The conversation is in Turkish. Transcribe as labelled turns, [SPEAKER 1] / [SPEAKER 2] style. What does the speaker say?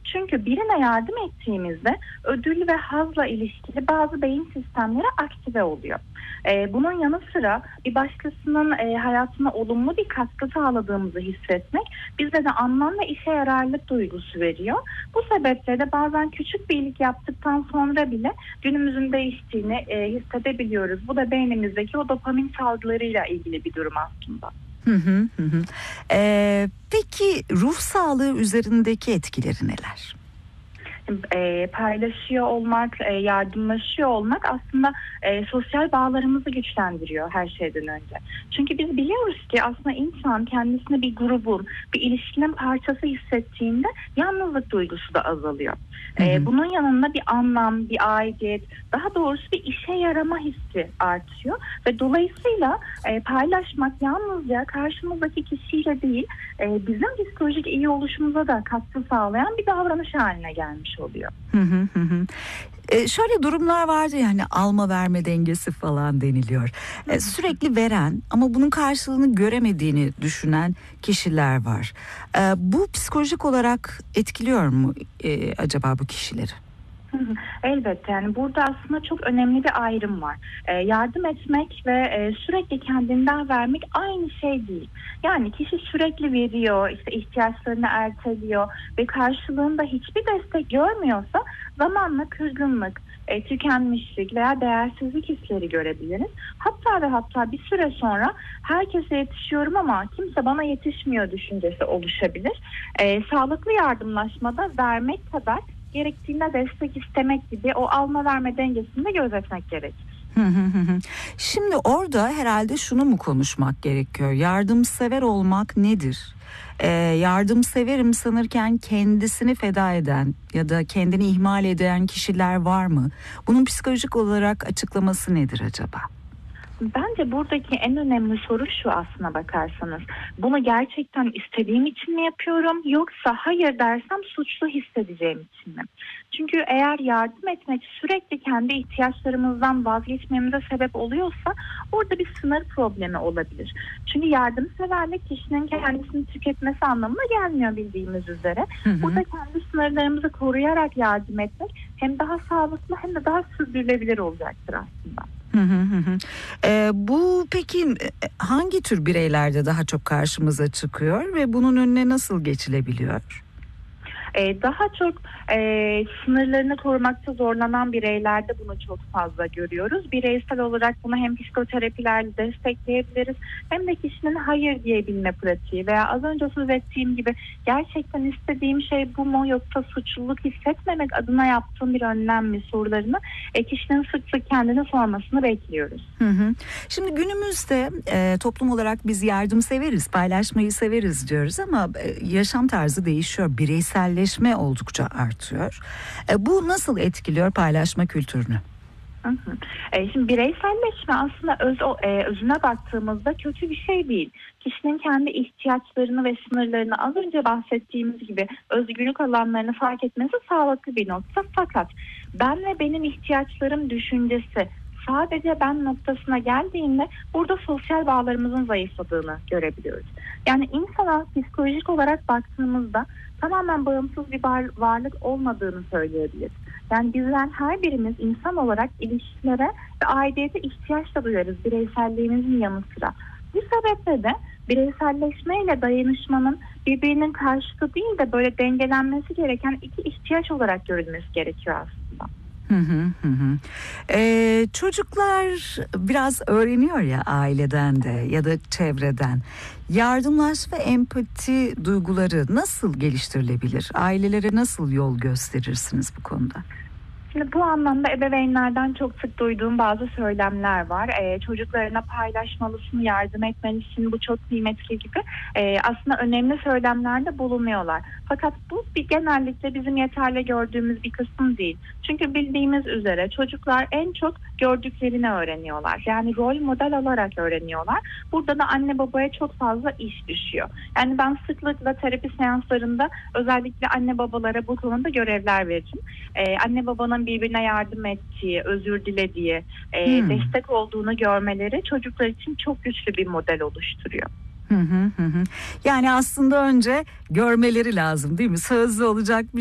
[SPEAKER 1] Çünkü birine yardım ettiğimizde ödül ve hazla ilişkili bazı beyin sistemleri aktive oluyor. Bunun yanı sıra bir başkasının hayatına olumlu bir katkı sağladığımızı hissetmek bize de anlam ve işe yararlık duygusu veriyor. Bu sebeple de bazen küçük bir iyilik yaptıktan sonra bile günümüzün değiştiğini hissedebiliyoruz. Bu da beynimizdeki o dopamin salgılarıyla ilgili bir durum aslında.
[SPEAKER 2] Peki ruh sağlığı üzerindeki etkileri neler?
[SPEAKER 1] Paylaşıyor olmak, yardımlaşıyor olmak aslında sosyal bağlarımızı güçlendiriyor her şeyden önce. Çünkü biz biliyoruz ki aslında insan kendisini bir grubun, bir ilişkinin parçası hissettiğinde yalnızlık duygusu da azalıyor. Bunun yanında bir anlam, bir aidiyet, daha doğrusu bir işe yarama hissi artıyor ve dolayısıyla paylaşmak yalnızca karşımızdaki kişiyle değil, bizim psikolojik iyi oluşumuza da katkı sağlayan bir davranış haline gelmiş oluyor.
[SPEAKER 2] Şöyle durumlar vardı ya, hani alma verme dengesi falan deniliyor. Sürekli veren ama bunun karşılığını göremediğini düşünen kişiler var. Bu psikolojik olarak etkiliyor mu acaba bu kişileri?
[SPEAKER 1] Elbette, yani burada aslında çok önemli bir ayrım var. Yardım etmek ve sürekli kendinden vermek aynı şey değil. Yani kişi sürekli veriyor, işte ihtiyaçlarını erteliyor ve karşılığında hiçbir destek görmüyorsa zamanla kırgınlık, tükenmişlik veya değersizlik hisleri görebiliriz. Hatta ve hatta bir süre sonra herkese yetişiyorum ama kimse bana yetişmiyor düşüncesi oluşabilir. Sağlıklı yardımlaşmada vermek kadar gerektiğinde destek istemek gibi o alma verme dengesini de gözetmek gerekir.
[SPEAKER 2] Şimdi orada herhalde şunu mu konuşmak gerekiyor? Yardımsever olmak nedir? Yardımseverim sanırken kendisini feda eden ya da kendini ihmal eden kişiler var mı? Bunun psikolojik olarak açıklaması nedir acaba?
[SPEAKER 1] Bence buradaki en önemli soru şu, aslına bakarsanız. Bunu gerçekten istediğim için mi yapıyorum, yoksa hayır dersem suçlu hissedeceğim için mi? Çünkü eğer yardım etmek sürekli kendi ihtiyaçlarımızdan vazgeçmemize sebep oluyorsa orada bir sınır problemi olabilir. Çünkü yardımseverlik kişinin kendisini tüketmesi anlamına gelmiyor bildiğimiz üzere. Burada kendi sınırlarımızı koruyarak yardım etmek hem daha sağlıklı hem de daha sürdürülebilir olacaktır aslında.
[SPEAKER 2] Bu peki hangi tür bireylerde daha çok karşımıza çıkıyor ve bunun önüne nasıl geçilebiliyor?
[SPEAKER 1] Daha çok sınırlarını korumakta zorlanan bireylerde bunu çok fazla görüyoruz. Bireysel olarak bunu hem psikoterapilerle destekleyebiliriz hem de kişinin hayır diyebilme pratiği veya az önce söz ettiğim gibi gerçekten istediğim şey bu mu yoksa suçluluk hissetmemek adına yaptığım bir önlem mi sorularını kişinin sık sık kendine sormasını bekliyoruz.
[SPEAKER 2] Şimdi günümüzde toplum olarak biz yardımseveriz, paylaşmayı severiz diyoruz ama yaşam tarzı değişiyor. Bireyselleşme oldukça artıyor. Bu nasıl etkiliyor paylaşma kültürünü?
[SPEAKER 1] Şimdi bireyselleşme aslında özüne baktığımızda kötü bir şey değil. Kişinin kendi ihtiyaçlarını ve sınırlarını az önce bahsettiğimiz gibi özgürlük alanlarını fark etmesi sağlıklı bir nokta. Fakat ben ve benim ihtiyaçlarım düşüncesi sadece ben noktasına geldiğinde burada sosyal bağlarımızın zayıfladığını görebiliyoruz. Yani insana psikolojik olarak baktığımızda tamamen bağımsız bir varlık olmadığını söyleyebiliriz. Yani bizler her birimiz insan olarak ilişkilere ve aidiyete ihtiyaç da duyarız bireyselliğimizin yanı sıra. Bu sebeple de bireyselleşmeyle dayanışmanın birbirinin karşıtı değil de böyle dengelenmesi gereken iki ihtiyaç olarak görülmesi gerekiyor aslında.
[SPEAKER 2] Çocuklar biraz öğreniyor ya aileden de ya da çevreden. Yardımlaşma ve empati duyguları nasıl geliştirilebilir? Ailelere nasıl yol gösterirsiniz bu konuda?
[SPEAKER 1] Şimdi bu anlamda ebeveynlerden çok sık duyduğum bazı söylemler var. Çocuklarına paylaşmalısın, yardım etmelisin, bu çok kıymetli gibi aslında önemli söylemlerde bulunuyorlar. Fakat bu genellikle bizim yeterli gördüğümüz bir kısım değil. Çünkü bildiğimiz üzere çocuklar en çok gördüklerini öğreniyorlar. Yani rol model alarak öğreniyorlar. Burada da anne babaya çok fazla iş düşüyor. Yani ben sıklıkla terapi seanslarında özellikle anne babalara bu konuda görevler veririm. Anne babanın birbirine yardım ettiği, özür dilediği, destek olduğunu görmeleri çocuklar için çok güçlü bir model oluşturuyor.
[SPEAKER 2] Yani aslında önce görmeleri lazım değil mi? Sözlü olacak bir